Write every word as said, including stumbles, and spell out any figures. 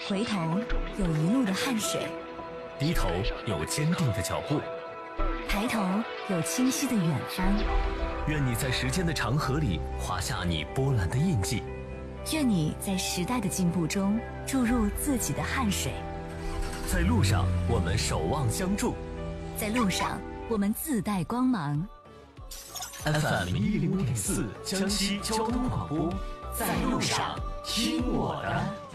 回头有一路的汗水， 低头有坚定的脚步， 抬头有清晰的远方。 愿你在时间的长河里画下你波澜的印记， 愿你在时代的进步中注入自己的汗水。 在路上我们守望相助， 在路上我们自带光芒。 F M 一零五点四江西交通广播，在路上听我的。